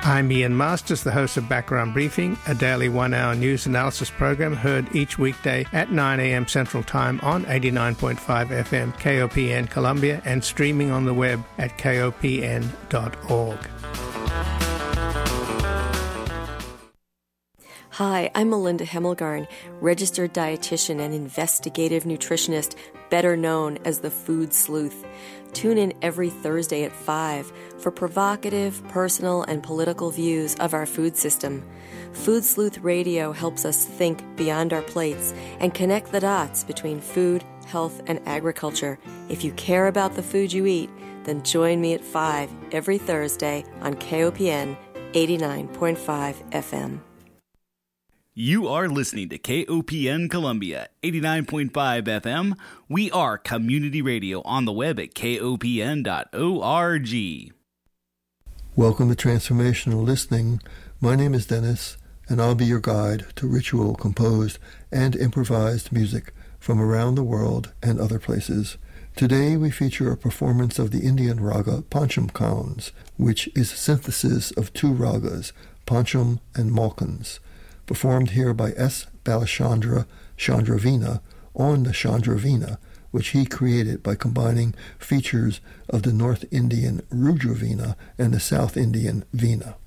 I'm Ian Masters, the host of Background Briefing, a daily one-hour news analysis program heard each weekday at 9 a.m. Central Time on 89.5 FM KOPN Columbia and streaming on the web at kopn.org. Hi, I'm Melinda Hemmelgarn, registered dietitian and investigative nutritionist, better known as the Food Sleuth. Tune in every Thursday at 5 for provocative, personal, and political views of our food system. Food Sleuth Radio helps us think beyond our plates and connect the dots between food, health, and agriculture. If you care about the food you eat, then join me at 5 every Thursday on KOPN 89.5 FM. You are listening to KOPN Columbia, 89.5 FM. We are community radio on the web at kopn.org. Welcome to Transformational Listening. My name is Dennis, and I'll be your guide to ritual, composed, and improvised music from around the world and other places. Today we feature a performance of the Indian raga Pancham Kaunds, which is a synthesis of two ragas, Pancham and Malkans, performed here by S. Balachandra Chandravina on the Chandravina, which he created by combining features of the North Indian Rudravina and the South Indian Veena.